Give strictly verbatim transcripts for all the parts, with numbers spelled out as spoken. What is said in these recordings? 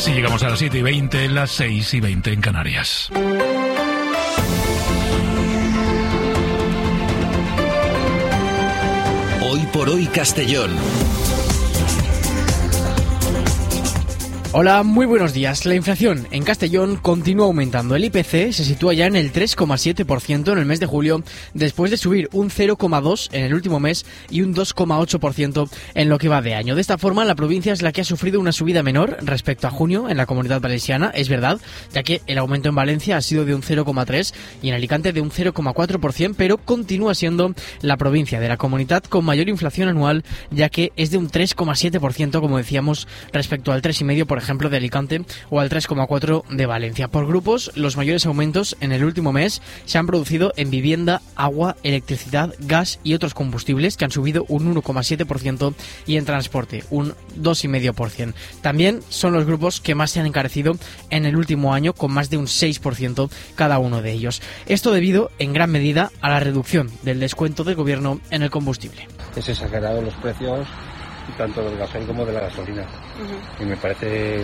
Así llegamos a las siete y veinte, las seis y veinte en Canarias. Hoy por hoy Castellón. Hola, muy buenos días. La inflación en Castellón continúa aumentando. El I P C se sitúa ya en el tres coma siete por ciento en el mes de julio, después de subir un cero coma dos por ciento en el último mes y un dos coma ocho por ciento en lo que va de año. De esta forma, la provincia es la que ha sufrido una subida menor respecto a junio en la Comunidad Valenciana, es verdad, ya que el aumento en Valencia ha sido de un cero coma tres por ciento y en Alicante de un cero coma cuatro por ciento, pero continúa siendo la provincia de la comunidad con mayor inflación anual, ya que es de un tres coma siete por ciento, como decíamos, respecto al tres coma cinco por ciento, por ejemplo, de Alicante o al tres coma cuatro por ciento de Valencia. Por grupos, los mayores aumentos en el último mes se han producido en vivienda, agua, electricidad, gas y otros combustibles, que han subido un uno coma siete por ciento, y en transporte un dos coma cinco por ciento. También son los grupos que más se han encarecido en el último año, con más de un seis por ciento cada uno de ellos. Esto debido en gran medida a la reducción del descuento del gobierno en el combustible. Es exagerado los precios tanto del gasoil como de la gasolina. Uh-huh. Y me parece...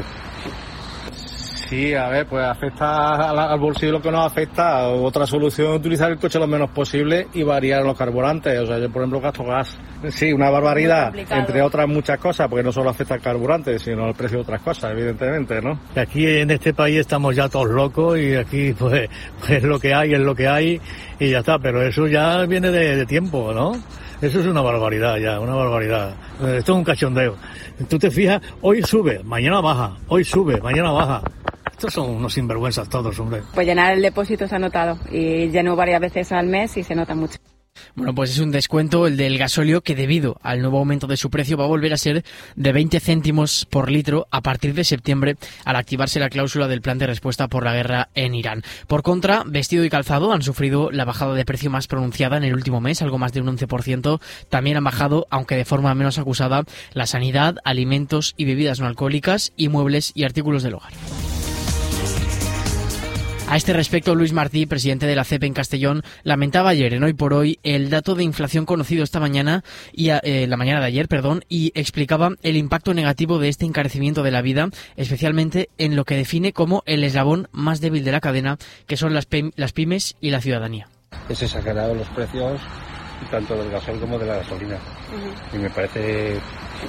Sí, a ver, pues afecta al, al bolsillo lo que nos afecta. Otra solución es utilizar el coche lo menos posible y variar los carburantes. O sea, yo, por ejemplo, gasto gas. Sí, una barbaridad, entre otras muchas cosas, porque no solo afecta al carburante, sino al precio de otras cosas, evidentemente, ¿no? Aquí en este país estamos ya todos locos y aquí, pues, pues lo que hay es lo que hay y ya está. Pero eso ya viene de, de tiempo, ¿no? Eso es una barbaridad ya, una barbaridad. Esto es un cachondeo. Tú te fijas, hoy sube, mañana baja, hoy sube, mañana baja. Estos son unos sinvergüenzas todos, hombre. Pues llenar el depósito se ha notado y lleno varias veces al mes y se nota mucho. Bueno, pues es un descuento el del gasóleo que, debido al nuevo aumento de su precio, va a volver a ser de veinte céntimos por litro a partir de septiembre, al activarse la cláusula del plan de respuesta por la guerra en Irán. Por contra, vestido y calzado han sufrido la bajada de precio más pronunciada en el último mes, algo más de un once por ciento. También han bajado, aunque de forma menos acusada, la sanidad, alimentos y bebidas no alcohólicas y muebles y artículos del hogar. A este respecto, Luis Martí, presidente de la C E P en Castellón, lamentaba ayer en Hoy por Hoy el dato de inflación conocido esta mañana y eh, la mañana de ayer, perdón, y explicaba el impacto negativo de este encarecimiento de la vida, especialmente en lo que define como el eslabón más débil de la cadena, que son las, py- las pymes y la ciudadanía. Es exagerado los precios tanto del gasoil como de la gasolina. Uh-huh. Y me parece...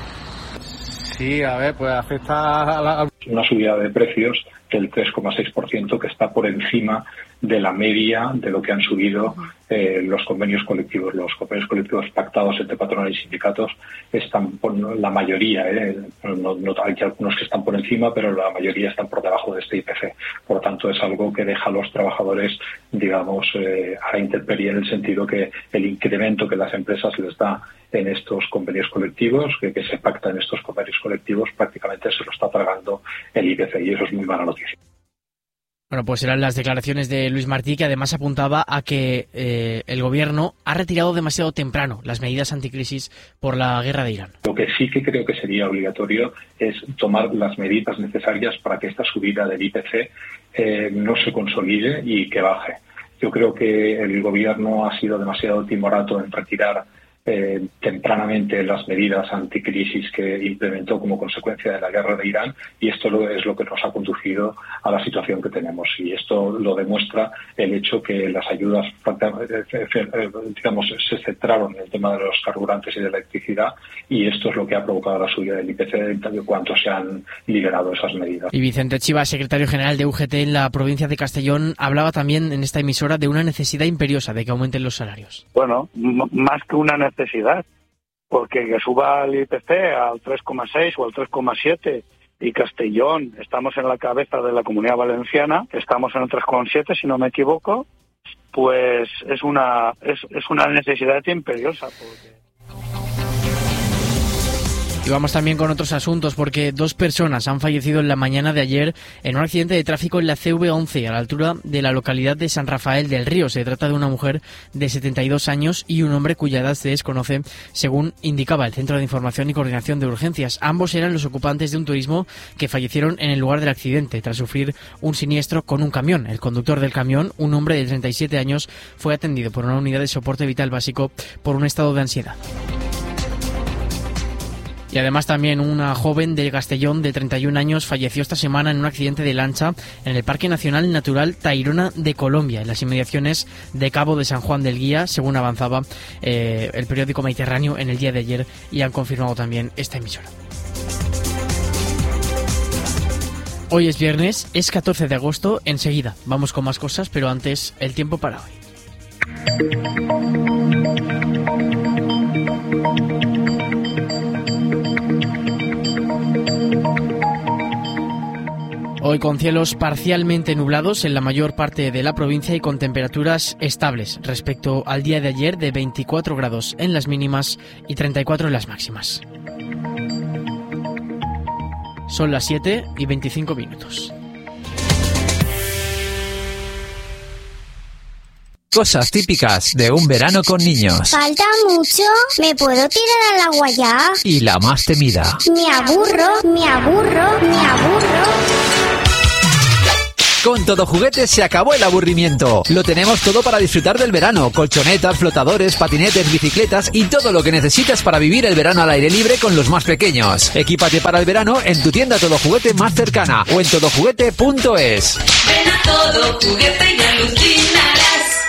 Sí, a ver, pues afecta a la... Una subida de precios del tres coma seis por ciento, que está por encima de la media de lo que han subido eh, los convenios colectivos. Los convenios colectivos pactados entre patronal y sindicatos están por la mayoría, eh, no, no hay algunos que están por encima, pero la mayoría están por debajo de este I P C. Por tanto, es algo que deja a los trabajadores, digamos, eh, a la intemperie, en el sentido que el incremento que las empresas les da en estos convenios colectivos, que, que se pacta en estos convenios colectivos, prácticamente se lo está tragando el I P C, y eso es muy mala noticia. Bueno, pues eran las declaraciones de Luis Martí, que además apuntaba a que eh, el gobierno ha retirado demasiado temprano las medidas anticrisis por la guerra de Irán. Lo que sí que creo que sería obligatorio es tomar las medidas necesarias para que esta subida del I P C eh, no se consolide y que baje. Yo creo que el gobierno ha sido demasiado timorato en retirar Eh, tempranamente las medidas anticrisis que implementó como consecuencia de la guerra de Irán, y esto lo, es lo que nos ha conducido a la situación que tenemos, y esto lo demuestra el hecho que las ayudas, digamos, se centraron en el tema de los carburantes y de la electricidad, y esto es lo que ha provocado la subida del I P C en tanto cuanto se han liberado esas medidas. Y Vicente Chivas, secretario general de U G T en la provincia de Castellón, hablaba también en esta emisora de una necesidad imperiosa de que aumenten los salarios. Bueno, m- más que una necesidad necesidad, porque que suba el I P C al tres coma seis o al tres coma siete y Castellón, estamos en la cabeza de la Comunidad Valenciana, estamos en el tres coma siete si no me equivoco, pues es una es, es una necesidad imperiosa. Porque... Y vamos también con otros asuntos, porque dos personas han fallecido en la mañana de ayer en un accidente de tráfico en la C V once, a la altura de la localidad de San Rafael del Río. Se trata de una mujer de setenta y dos años y un hombre cuya edad se desconoce, según indicaba el Centro de Información y Coordinación de Urgencias. Ambos eran los ocupantes de un turismo que fallecieron en el lugar del accidente tras sufrir un siniestro con un camión. El conductor del camión, un hombre de treinta y siete años, fue atendido por una unidad de soporte vital básico por un estado de ansiedad. Y Y además también una joven de Castellón de treinta y un años falleció esta semana en un accidente de lancha en el Parque Nacional Natural Tayrona de Colombia, en las inmediaciones de Cabo de San Juan del Guía, según avanzaba eh, el periódico Mediterráneo en el día de ayer, y han confirmado también esta emisora. Hoy es viernes, es catorce de agosto, enseguida vamos con más cosas, pero antes el tiempo para hoy. Hoy con cielos parcialmente nublados en la mayor parte de la provincia y con temperaturas estables respecto al día de ayer, de veinticuatro grados en las mínimas y treinta y cuatro en las máximas. Son las siete y veinticinco minutos. Cosas típicas de un verano con niños. ¿Falta mucho? ¿Me puedo tirar al agua ya? Y la más temida. Me aburro, me aburro, me aburro. Con Todo Juguetes se acabó el aburrimiento. Lo tenemos todo para disfrutar del verano. Colchonetas, flotadores, patinetes, bicicletas y todo lo que necesitas para vivir el verano al aire libre con los más pequeños. Equípate para el verano en tu tienda Todo Juguete más cercana o en todo juguete punto es. Ven a Todo Juguete y alucinarás.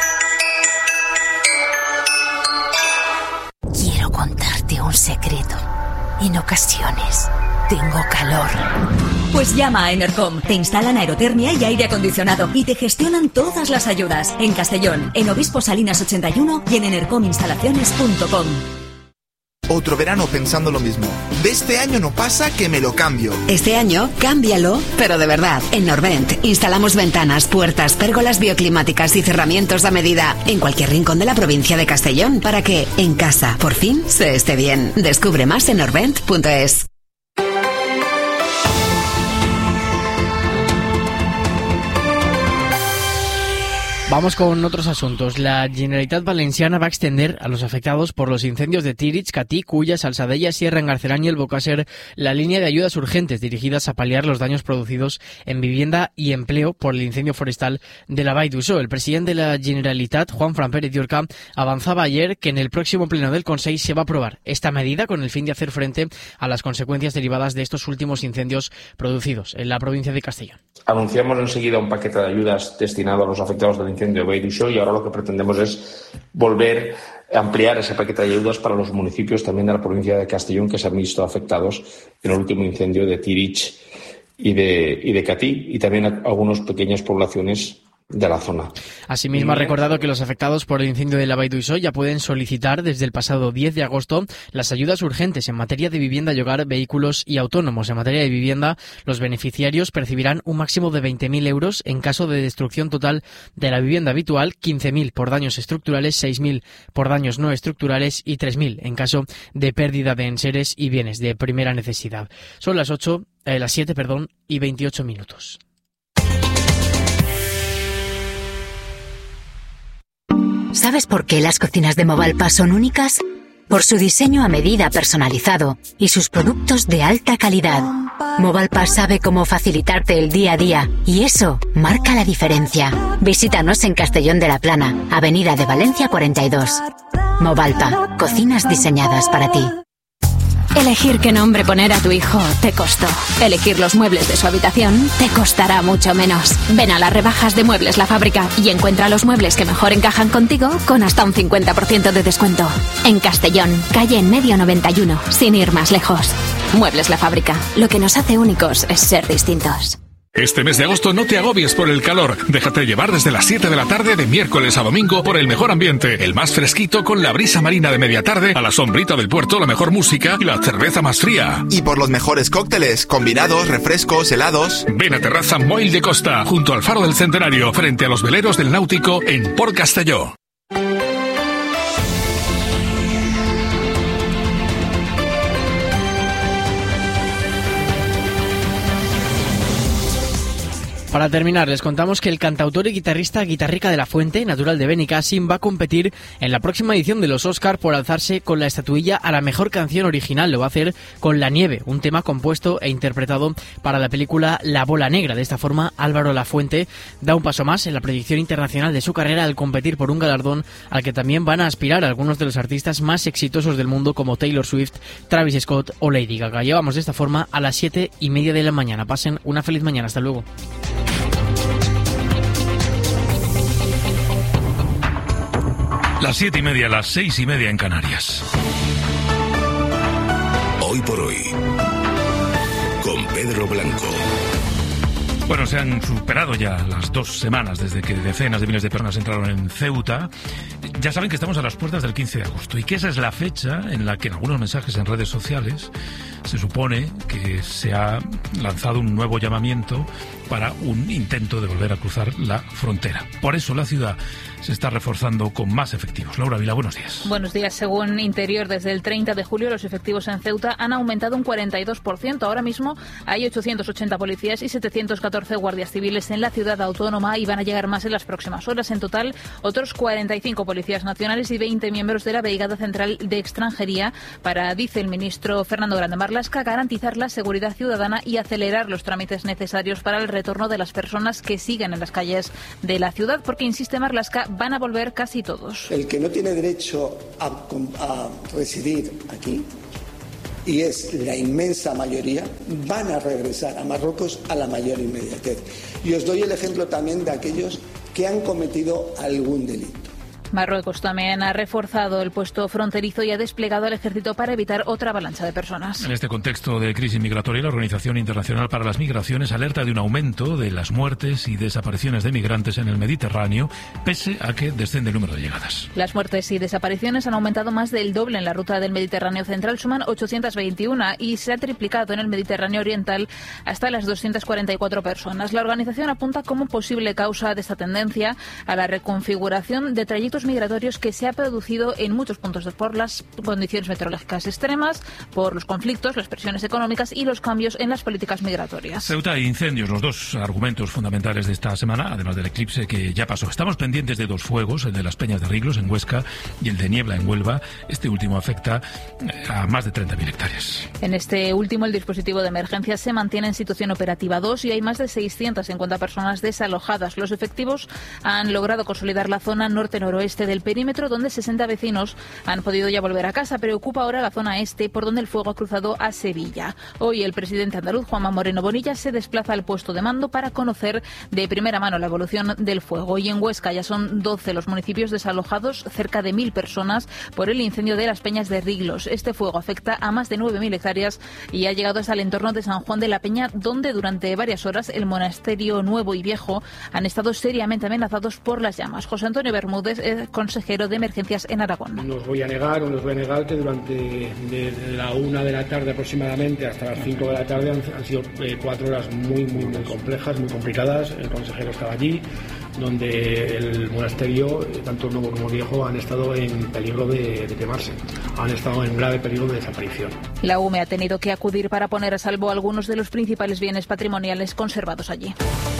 Quiero contarte un secreto. En ocasiones tengo calor. Pues llama a Enercom. Te instalan aerotermia y aire acondicionado y te gestionan todas las ayudas. En Castellón, en Obispo Salinas ochenta y uno y en enercom instalaciones punto com. Otro verano pensando lo mismo. De este año no pasa que me lo cambio. Este año, cámbialo, pero de verdad. En Norvent instalamos ventanas, puertas, pérgolas bioclimáticas y cerramientos a medida en cualquier rincón de la provincia de Castellón para que, en casa, por fin, se esté bien. Descubre más en norvent punto es. Vamos con otros asuntos. La Generalitat Valenciana va a extender a los afectados por los incendios de Tírig, Catí, Culla, Salsadella, Sierra, Engarcerán y el Bocàsser la línea de ayudas urgentes dirigidas a paliar los daños producidos en vivienda y empleo por el incendio forestal de la Vall d'Uixó. El presidente de la Generalitat, Juanfran Pérez Llorca, avanzaba ayer que en el próximo pleno del Consejo se va a aprobar esta medida con el fin de hacer frente a las consecuencias derivadas de estos últimos incendios producidos en la provincia de Castellón. Anunciamos enseguida un paquete de ayudas destinado a los afectados del incendio de Vall d'Uixó y ahora lo que pretendemos es volver a ampliar ese paquete de ayudas para los municipios también de la provincia de Castellón que se han visto afectados en el último incendio de Tírig y de, y de Catí, y también a algunas pequeñas poblaciones de la zona. Asimismo, ha recordado que los afectados por el incendio de la Vall d'Uixó ya pueden solicitar desde el pasado diez de agosto las ayudas urgentes en materia de vivienda y hogar, vehículos y autónomos. En materia de vivienda, los beneficiarios percibirán un máximo de veinte mil euros en caso de destrucción total de la vivienda habitual, quince mil por daños estructurales, seis mil por daños no estructurales y tres mil en caso de pérdida de enseres y bienes de primera necesidad. Son las ocho, eh, las siete, perdón, y veintiocho minutos. ¿Sabes por qué las cocinas de Movalpa son únicas? Por su diseño a medida personalizado y sus productos de alta calidad. Movalpa sabe cómo facilitarte el día a día y eso marca la diferencia. Visítanos en Castellón de la Plana, Avenida de Valencia cuarenta y dos. Movalpa, cocinas diseñadas para ti. Elegir qué nombre poner a tu hijo te costó. Elegir los muebles de su habitación te costará mucho menos. Ven a las rebajas de Muebles La Fábrica y encuentra los muebles que mejor encajan contigo con hasta un cincuenta por ciento de descuento. En Castellón, calle en medio noventa y uno, sin ir más lejos. Muebles La Fábrica. Lo que nos hace únicos es ser distintos. Este mes de agosto no te agobies por el calor. Déjate llevar desde las siete de la tarde de miércoles a domingo por el mejor ambiente, el más fresquito con la brisa marina de media tarde, a la sombrita del puerto, la mejor música y la cerveza más fría. Y por los mejores cócteles, combinados, refrescos, helados. Ven a Terraza Moll de Costa, junto al Faro del Centenario, frente a los veleros del Náutico en Port Castelló. Para terminar, les contamos que el cantautor y guitarrista Guitarrica de la Fuente, natural de Benicàssim, va a competir en la próxima edición de los Oscar por alzarse con la estatuilla a la mejor canción original. Lo va a hacer con La Nieve, un tema compuesto e interpretado para la película La Bola Negra. De esta forma, Álvaro Lafuente da un paso más en la proyección internacional de su carrera al competir por un galardón al que también van a aspirar algunos de los artistas más exitosos del mundo como Taylor Swift, Travis Scott o Lady Gaga. Llevamos de esta forma a las siete y media de la mañana. Pasen una feliz mañana. Hasta luego. Las siete y media, las seis y media en Canarias. Hoy por hoy, con Pedro Blanco. Bueno, se han superado ya las dos semanas desde que decenas de miles de personas entraron en Ceuta. Ya saben que estamos a las puertas del quince de agosto y que esa es la fecha en la que en algunos mensajes en redes sociales se supone que se ha lanzado un nuevo llamamiento para un intento de volver a cruzar la frontera. Por eso la ciudad se está reforzando con más efectivos. Laura Vila, buenos días. Buenos días. Según Interior, desde el treinta de julio los efectivos en Ceuta han aumentado un cuarenta y dos por ciento. Ahora mismo hay ochocientos ochenta policías y setecientos catorce guardias civiles en la ciudad autónoma y van a llegar más en las próximas horas. En total, otros cuarenta y cinco policías nacionales y veinte miembros de la Brigada Central de Extranjería para, dice el ministro Fernando Grande Marlaska, garantizar la seguridad ciudadana y acelerar los trámites necesarios para el retorno de las personas que siguen en las calles de la ciudad, porque, insiste Marlaska, van a volver casi todos. El que no tiene derecho a, a residir aquí, y es la inmensa mayoría, van a regresar a Marruecos a la mayor inmediatez. Y os doy el ejemplo también de aquellos que han cometido algún delito. Marruecos también ha reforzado el puesto fronterizo y ha desplegado al ejército para evitar otra avalancha de personas. En este contexto de crisis migratoria, la Organización Internacional para las Migraciones alerta de un aumento de las muertes y desapariciones de migrantes en el Mediterráneo, pese a que desciende el número de llegadas. Las muertes y desapariciones han aumentado más del doble en la ruta del Mediterráneo central, suman ochocientas veintiuno y se ha triplicado en el Mediterráneo oriental hasta las doscientas cuarenta y cuatro personas. La organización apunta como posible causa de esta tendencia a la reconfiguración de trayectos migratorios que se ha producido en muchos puntos por las condiciones meteorológicas extremas, por los conflictos, las presiones económicas y los cambios en las políticas migratorias. Ceuta e incendios, los dos argumentos fundamentales de esta semana, además del eclipse que ya pasó. Estamos pendientes de dos fuegos, el de las Peñas de Riglos en Huesca y el de Niebla en Huelva. Este último afecta a más de treinta mil hectáreas. En este último, el dispositivo de emergencia se mantiene en situación operativa dos y hay más de seiscientas cincuenta personas desalojadas. Los efectivos han logrado consolidar la zona norte-noroeste del perímetro, donde sesenta vecinos han podido ya volver a casa. Preocupa ahora la zona este, por donde el fuego ha cruzado a Sevilla. Hoy el presidente andaluz, Juanma Moreno Bonilla, se desplaza al puesto de mando para conocer de primera mano la evolución del fuego. Y en Huesca ya son doce los municipios desalojados, cerca de mil personas, por el incendio de las Peñas de Riglos. Este fuego afecta a más de nueve mil hectáreas y ha llegado hasta el entorno de San Juan de la Peña, donde durante varias horas el monasterio nuevo y viejo han estado seriamente amenazados por las llamas. José Antonio Bermúdez es consejero de emergencias en Aragón. No os voy a negar o no os voy a negar que durante de la una de la tarde aproximadamente hasta las cinco de la tarde han, han sido eh, cuatro horas muy, muy, muy complejas, muy complicadas. El consejero estaba allí, donde el monasterio, tanto nuevo como viejo, han estado en peligro de, de quemarse, han estado en grave peligro de desaparición. La U M E ha tenido que acudir para poner a salvo algunos de los principales bienes patrimoniales conservados allí.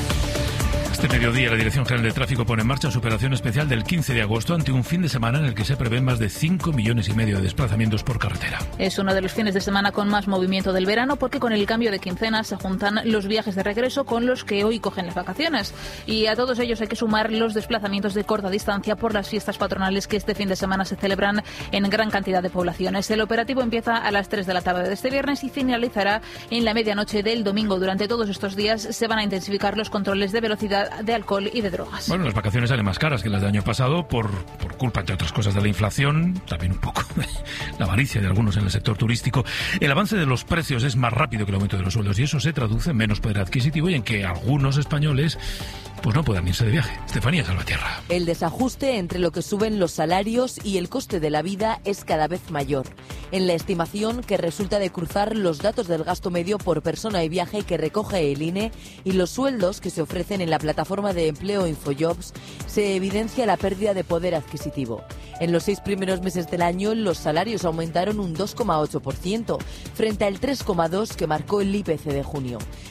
Este mediodía la Dirección General de Tráfico pone en marcha su operación especial del quince de agosto ante un fin de semana en el que se prevén más de cinco millones y medio de desplazamientos por carretera. Es uno de los fines de semana con más movimiento del verano porque con el cambio de quincena se juntan los viajes de regreso con los que hoy cogen las vacaciones. Y a todos ellos hay que sumar los desplazamientos de corta distancia por las fiestas patronales que este fin de semana se celebran en gran cantidad de poblaciones. El operativo empieza a las tres de la tarde de este viernes y finalizará en la medianoche del domingo. Durante todos estos días se van a intensificar los controles de velocidad, de alcohol y de drogas. Bueno, las vacaciones salen más caras que las del año pasado por, por culpa, entre otras cosas, de la inflación, también un poco de la avaricia de algunos en el sector turístico. El avance de los precios es más rápido que el aumento de los sueldos y eso se traduce en menos poder adquisitivo y en que algunos españoles pues no puedan irse de viaje. Estefanía Salvatierra. El desajuste entre lo que suben los salarios y el coste de la vida es cada vez mayor. En la estimación que resulta de cruzar los datos del gasto medio por persona y viaje que recoge el I N E y los sueldos que se ofrecen en la plataforma de empleo InfoJobs, se evidencia la pérdida de poder adquisitivo. En los seis primeros meses del año, los salarios aumentaron un dos coma ocho por ciento, frente al tres coma dos por ciento que marcó el I P C de junio.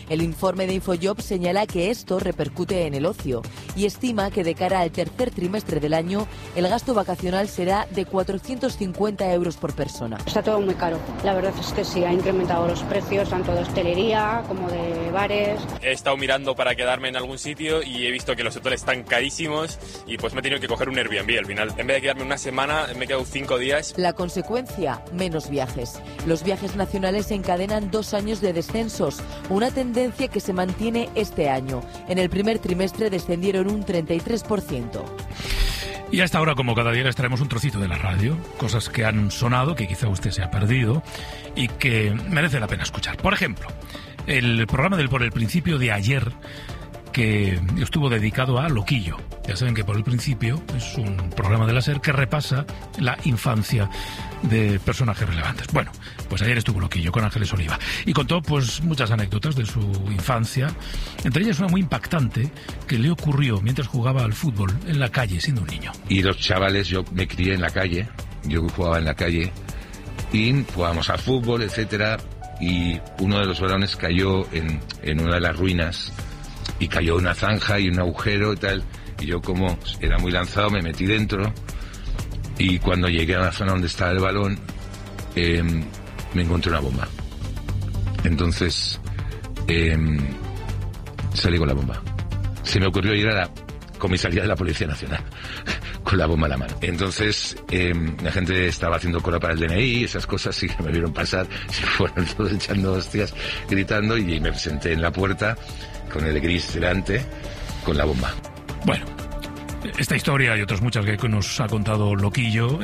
El informe de Infojob señala que esto repercute en el ocio y estima que de cara al tercer trimestre del año el gasto vacacional será de cuatrocientos cincuenta euros por persona. Está todo muy caro. La verdad es que sí, ha incrementado los precios tanto de hostelería como de bares. He estado mirando para quedarme en algún sitio y he visto que los hoteles están carísimos y pues me he tenido que coger un Airbnb al final. En vez de quedarme una semana, me he quedado cinco días. La consecuencia, menos viajes. Los viajes nacionales encadenan dos años de descensos, una tendencia que se mantiene este año. En el primer trimestre descendieron un treinta y tres por ciento. Y hasta ahora, como cada día, les traemos un trocito de la radio, cosas que han sonado, que quizá usted se ha perdido y que merece la pena escuchar. Por ejemplo, el programa del Por el Principio de ayer, que estuvo dedicado a Loquillo. Ya saben que Por el Principio es un programa de la SER que repasa la infancia de personajes relevantes. Bueno, pues ayer estuvo Loquillo con Ángeles Oliva y contó pues muchas anécdotas de su infancia, entre ellas una muy impactante que le ocurrió mientras jugaba al fútbol en la calle siendo un niño. Y los chavales, yo me crié en la calle, yo jugaba en la calle y jugábamos al fútbol, etcétera, y uno de los balones cayó en, en una de las ruinas y cayó una zanja y un agujero y tal, y yo, como era muy lanzado, me metí dentro y cuando llegué a la zona donde estaba el balón eh, me encontré una bomba. Entonces eh, salí con la bomba. Se me ocurrió ir a la comisaría de la Policía Nacional con la bomba en la mano. Entonces eh, la gente estaba haciendo cola para el D N I, esas cosas, y me vieron pasar, se fueron todos echando hostias, gritando, y me presenté en la puerta con el gris delante, con la bomba. Bueno, esta historia y otras muchas que nos ha contado Loquillo